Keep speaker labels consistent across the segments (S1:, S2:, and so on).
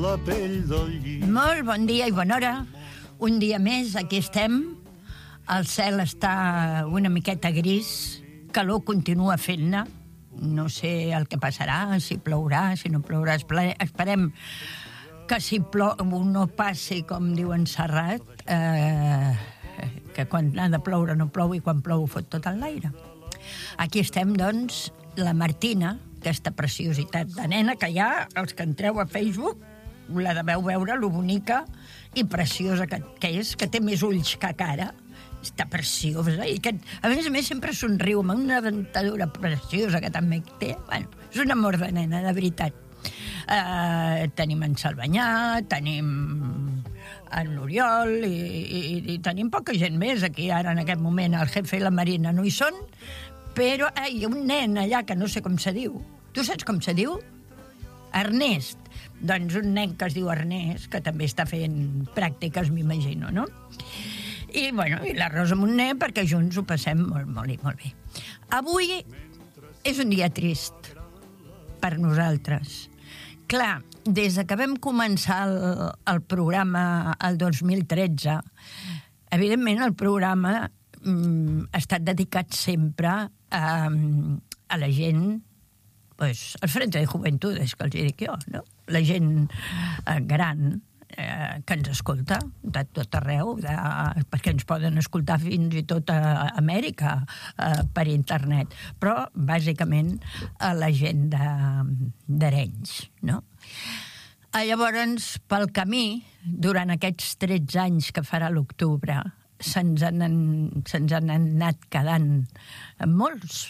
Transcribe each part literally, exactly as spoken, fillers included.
S1: la pell del llit.
S2: Molt bon dia i bona hora. Un dia més, aquí estem. El cel està una miqueta gris. Calor continua fent-ne. No sé el que passarà, si plourà, si no plourà. Esperem que si plou no passi, com diu en Serrat, eh, que quan ha de ploure no plou i quan plou fot tot en l'aire. Aquí estem, doncs, la Martina, aquesta preciositat de nena, que ja els que entreu a Facebook la deveu veure, lo bonica i preciosa que, que és, que té més ulls que cara. Està preciosa i que, a més a més, sempre somriu amb una dentadura preciosa que també té. Bueno, és un amor de nena, de veritat. Uh, tenim en Salvanyà, tenim en l'Oriol i, i, i tenim poca gent més aquí ara en aquest moment. El Jefe i la Marina no hi són, però eh, hi ha un nen allà que no sé com se diu. Tu saps com se diu? Ernest. Doncs un nen que es diu Ernest, que també està fent pràctiques, m'imagino, no? I, bueno, i la Rosa Montner, perquè junts ho passem molt, molt i molt bé. Avui és un dia trist per nosaltres. Clar, des que vam començar el, el programa el dos mil tretze, evidentment el programa mm, ha estat dedicat sempre a, a la gent, pues, al Frente de Juventudes, que els dic jo, no? La gent eh, gran, eh, que ens escolta de tot arreu, de, perquè ens poden escoltar fins i tot a Amèrica eh, per internet, però bàsicament a la gent d'Arenys, no? Eh, llavors, pel camí, durant aquests tretze anys que farà l'octubre, se'ns han, se'ns han anat quedant molts.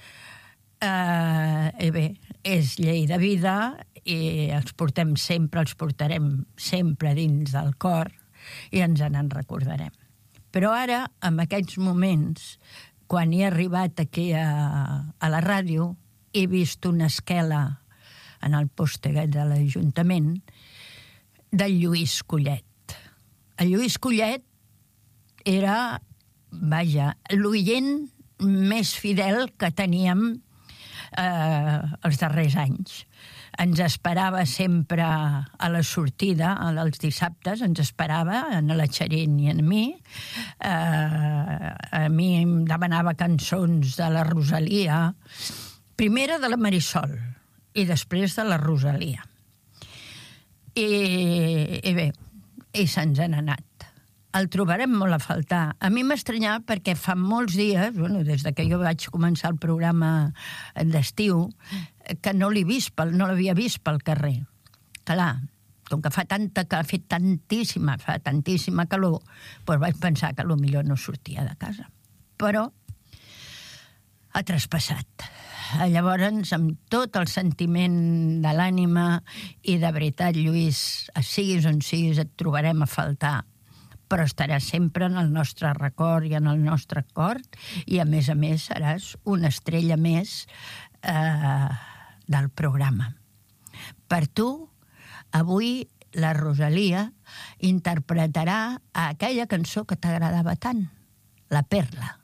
S2: Eh, I bé, és llei de vida i els portem sempre, els portarem sempre dins del cor i ens en recordarem. Però ara, en aquests moments, quan he arribat aquí a, a la ràdio, he vist una esquela en el posteguet de l'Ajuntament del Lluís Collet. El Lluís Collet era, vaja, l'oient més fidel que teníem eh, els darrers anys. Ens esperava sempre a la sortida, els dissabtes, ens esperava, a la Txarín i a mi. Eh, a mi em demanava cançons de la Rosalia, primera de la Marisol i després de la Rosalia. I, i bé, i se'ns han anat. El trobarem molt a faltar. A mi m'ha estranyat perquè fa molts dies, bueno, des que jo vaig començar el programa d'estiu, que no l'he vist, no l'havia vist pel carrer. Clar, com que fa tanta, que ha fet tantíssima, fa tantíssima calor, doncs vaig pensar que potser no sortia de casa. Però ha traspassat. Llavors, amb tot el sentiment de l'ànima i de veritat, Lluís, siguis on siguis, et trobarem a faltar, però estaràs sempre en el nostre record i en el nostre cor, i a més a més seràs una estrella més eh, del programa. Per tu, avui la Rosalia interpretarà aquella cançó que t'agradava tant, La Perla.